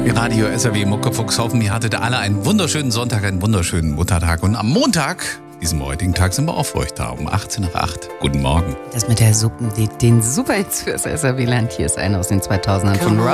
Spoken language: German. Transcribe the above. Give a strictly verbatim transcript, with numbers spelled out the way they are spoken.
Radio S R W Muckefuchs hoffen, ihr hattet alle einen wunderschönen Sonntag, einen wunderschönen Muttertag. Und am Montag, diesem heutigen Tag, sind wir auch für euch da, um achtzehn nach acht. Guten Morgen. Das mit der Suppen, den Superhits fürs S R W-Land. Hier ist einer aus den zweitausendern von Rob.